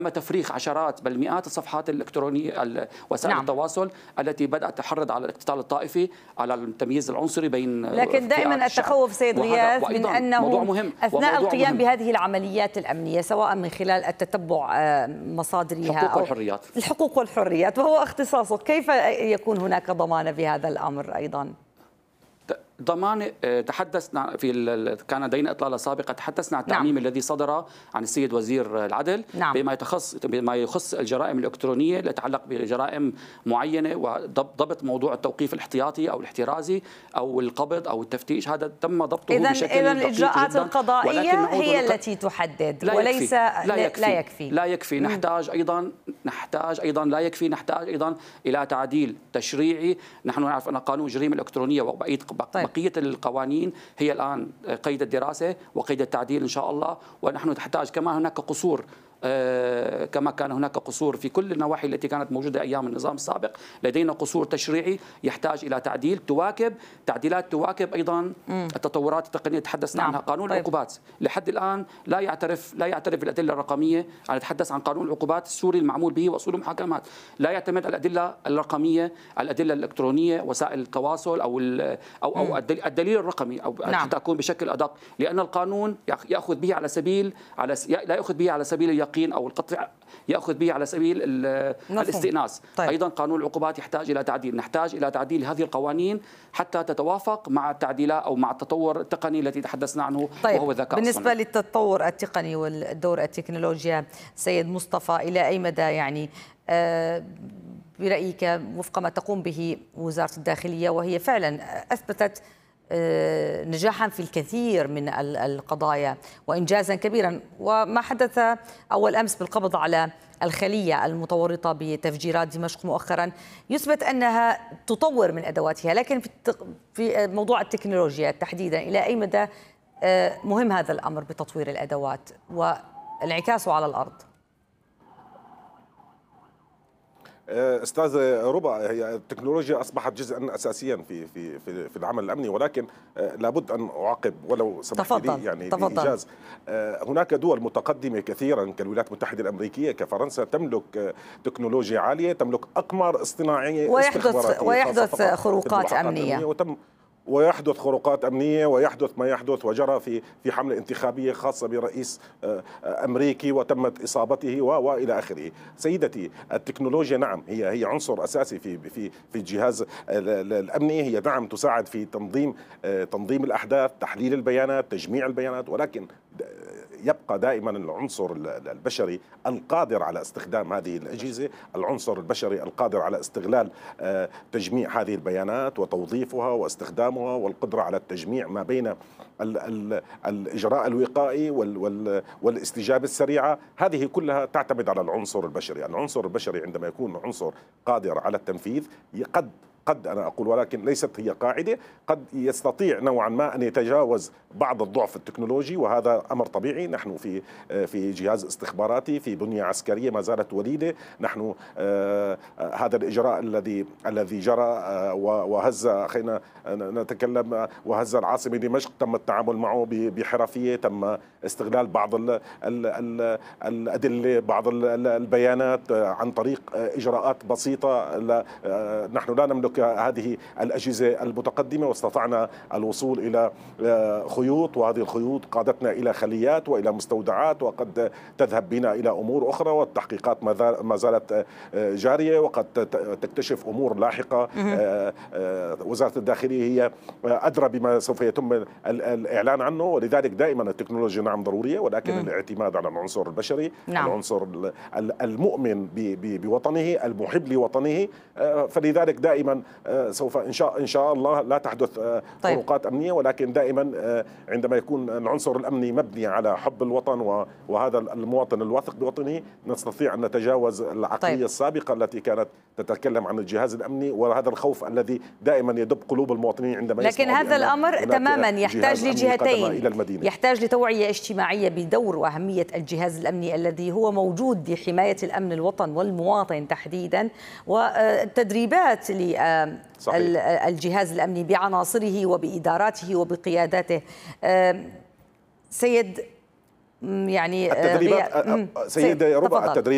تفريغ عشرات بل مئات الصفحات الإلكترونية وسائل التواصل التي بدأت تحرض على الاقتتال الطائفي، على التمييز العنصري بين لكن دائما التخوف سيد غياث من أنه أثناء القيام بهذه العمليات الأمنية سواء من خلال التتبع مصادرها أو الحقوق والحريات وهو اختصاصه، كيف يكون هناك ضمانة في هذا الأمر أيضا؟ ضمان تحدثنا كان لدينا إطلالة سابقة، تحدثنا عن التعميم الذي صدر عن السيد وزير العدل بما يخص الجرائم الإلكترونية اللي تتعلق بجرائم معينة، وضبط موضوع التوقيف الاحتياطي أو الاحترازي أو القبض أو التفتيش. هذا تم ضبطه بشكل دقيق جدا. الإجراءات القضائية هي التي تحدد وليس لا يكفي. نحتاج أيضا لا يكفي، نحتاج أيضا إلى تعديل تشريعي. نحن نعرف أن قانون الجريمة الإلكترونية وبقية بقية القوانين هي الآن قيد الدراسة وقيد التعديل إن شاء الله. ونحن نحتاج كمان هناك قصور كما كان هناك قصور في كل النواحي التي كانت موجودة أيام النظام السابق. لدينا قصور تشريعي يحتاج إلى تعديل، تعديلات تواكب أيضا التطورات التقنية تحدثنا عنها. قانون العقوبات لحد الآن لا يعترف بالأدلة الرقمية. أنا أتحدث عن قانون العقوبات السوري المعمول به وأصول المحاكمات، لا يعتمد على الأدلة الرقمية، الأدلة الإلكترونية، وسائل التواصل أو الدليل الرقمي، أو حتى أكون بشكل أدق، لأن القانون يأخذ به على سبيل لا يأخذ به على سبيل اليقين أو القطع، يأخذ به على سبيل الاستئناس. أيضا قانون العقوبات يحتاج إلى تعديل. نحتاج إلى تعديل هذه القوانين حتى تتوافق مع التعديلات أو مع التطور التقني الذي تحدثنا عنه وهو الذكاء الصناعي. بالنسبة للتطور التقني والدور التكنولوجيا سيد مصطفى، إلى أي مدى يعني برأيك وفق ما تقوم به وزارة الداخلية، وهي فعلا أثبتت نجاحا في الكثير من القضايا وإنجازا كبيرا، وما حدث أول أمس بالقبض على الخلية المتورطة بتفجيرات دمشق مؤخرا يثبت أنها تطور من أدواتها، لكن في موضوع التكنولوجيا تحديدا إلى أي مدى مهم هذا الأمر بتطوير الأدوات وانعكاسه على الأرض؟ استاذ ربا، هي التكنولوجيا اصبحت جزءا اساسيا في العمل الامني، ولكن لابد ان اعقب ولو سمحت لي يعني بايجاز. هناك دول متقدمه كثيرا كالولايات المتحده الامريكيه كفرنسا تملك تكنولوجيا عاليه، تملك اقمار اصطناعيه ويحدث خروقات امنيه ويحدث خروقات أمنية، ويحدث ما يحدث وجرى في حملة انتخابية خاصة برئيس أمريكي وتمت إصابته وإلى آخره. سيدتي، التكنولوجيا نعم هي عنصر أساسي في الجهاز الأمني. هي نعم تساعد في تنظيم الأحداث، تحليل البيانات، تجميع البيانات، ولكن يبقى دائما العنصر البشري القادر على استخدام هذه الأجهزة، العنصر البشري القادر على استغلال تجميع هذه البيانات وتوظيفها واستخدامها، والقدرة على التجميع ما بين الإجراء الوقائي والاستجابة السريعة. هذه كلها تعتمد على العنصر البشري. العنصر البشري عندما يكون عنصر قادر على التنفيذ قد أنا أقول، ولكن ليست هي قاعدة، قد يستطيع نوعا ما أن يتجاوز بعض الضعف التكنولوجي، وهذا أمر طبيعي. نحن في جهاز استخباراتي، في بنية عسكرية ما زالت وليدة. نحن هذا الإجراء الذي جرى وهز، خلينا نتكلم، وهز العاصمة دمشق، تم التعامل معه بحرفية، تم استغلال بعض الأدلة، بعض البيانات عن طريق إجراءات بسيطة. نحن لا نملك هذه الأجهزة المتقدمة، واستطعنا الوصول إلى خيوط، وهذه الخيوط قادتنا إلى خليات وإلى مستودعات، وقد تذهب بنا إلى أمور أخرى، والتحقيقات ما زالت جارية، وقد تكتشف أمور لاحقة. وزارة الداخلية هي أدرى بما سوف يتم الإعلان عنه، ولذلك دائما التكنولوجيا نعم ضرورية، ولكن الاعتماد على العنصر البشري، العنصر المؤمن بوطنه، المحب لوطنه. فلذلك دائما سوف إن شاء الله لا تحدث خروقات أمنية، ولكن دائما عندما يكون العنصر الأمني مبني على حب الوطن وهذا المواطن الواثق بوطنه، نستطيع أن نتجاوز العقلية السابقة التي كانت تتكلم عن الجهاز الأمني، وهذا الخوف الذي دائما يدب قلوب المواطنين عندما لكن هذا الأمر تماما يحتاج لجهتين، يحتاج لتوعية اجتماعية بدور وأهمية الجهاز الأمني الذي هو موجود لحماية الأمن الوطن والمواطن تحديدا، والتدريبات للجهاز الأمني بعناصره وبإداراته وبقياداته. سيد يعني التدريبات سيد ربع، التدريب